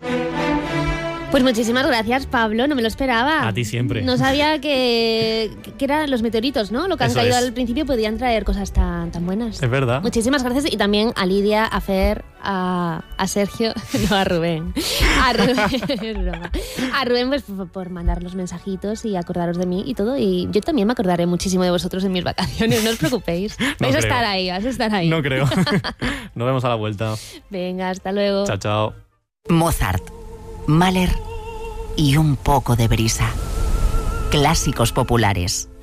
Pues muchísimas gracias, Pablo, no me lo esperaba. A ti siempre. No sabía que eran los meteoritos, ¿no? Lo que han Eso caído es. al principio podían traer cosas tan buenas. Es verdad. Muchísimas gracias y también a Lidia, a Fer, a Sergio, no, a Rubén. A Rubén, es broma. A Rubén, pues por mandar los mensajitos y acordaros de mí y todo. Y yo también me acordaré muchísimo de vosotros en mis vacaciones, no os preocupéis. Vais a estar ahí. No creo. Nos vemos a la vuelta. Venga, hasta luego. Chao, chao. Mozart, Mahler y un poco de brisa. Clásicos populares.